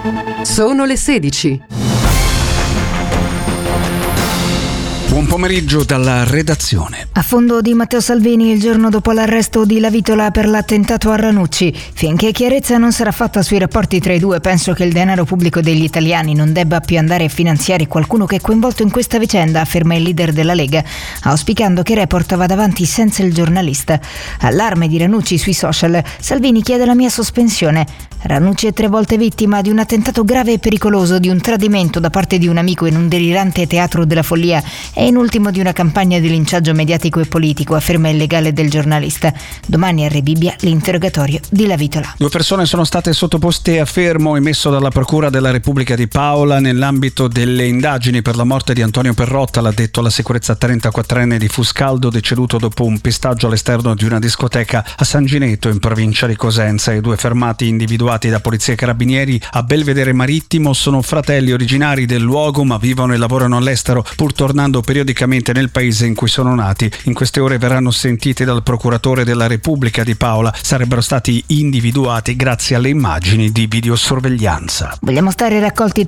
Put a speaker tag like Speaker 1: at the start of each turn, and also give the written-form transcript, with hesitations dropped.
Speaker 1: Sono le 16.
Speaker 2: Buon pomeriggio dalla redazione.
Speaker 3: Affondo di Matteo Salvini il giorno dopo l'arresto di Lavitola per l'attentato a Ranucci. Finché chiarezza non sarà fatta sui rapporti tra i due, penso che il denaro pubblico degli italiani non debba più andare a finanziare qualcuno che è coinvolto in questa vicenda, afferma il leader della Lega, auspicando che Report vada avanti senza il giornalista. Allarme di Ranucci sui social. Salvini chiede la mia sospensione. Ranucci è 3 volte vittima di un attentato grave e pericoloso, di un tradimento da parte di un amico in un delirante teatro della follia e in ultimo di una campagna di linciaggio mediatico e politico, afferma il legale del giornalista. Domani a Rebibbia l'interrogatorio di Lavitola.
Speaker 2: 2 persone sono state sottoposte a fermo emesso dalla Procura della Repubblica di Paola nell'ambito delle indagini per la morte di Antonio Perrotta, l'ha detto la sicurezza 34enne di Fuscaldo, deceduto dopo un pestaggio all'esterno di una discoteca a San Gineto in provincia di Cosenza. I 2 fermati, individuati da polizia e carabinieri a Belvedere Marittimo, sono fratelli originari del luogo ma vivono e lavorano all'estero, pur tornando periodicamente nel paese in cui sono nati. In queste ore verranno sentiti dal procuratore della Repubblica di Paola. Sarebbero stati individuati grazie alle immagini di videosorveglianza.
Speaker 3: Vogliamo stare raccolti